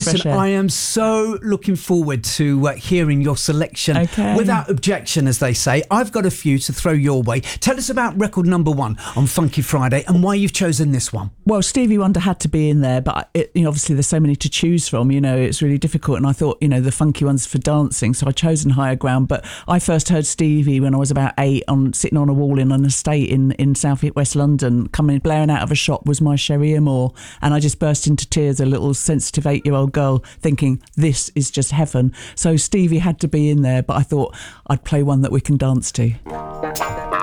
Listen, I am so looking forward to hearing your selection. Okay. Without objection, as they say. I've got a few to throw your way. Tell us about record number 1 on Funky Friday and why you've chosen this one. Well, Stevie Wonder had to be in there, but obviously there's so many to choose from, it's really difficult. And I thought, the funky ones for dancing, so I chosen Higher Ground. But I first heard Stevie when I was about 8, sitting on a wall in an estate in South West London. Blaring out of a shop was my Sherry Moore, and I just burst into tears, a little sensitive 8-year-old girl, thinking this is just heaven. So Stevie had to be in there, but I thought I'd play one that we can dance to.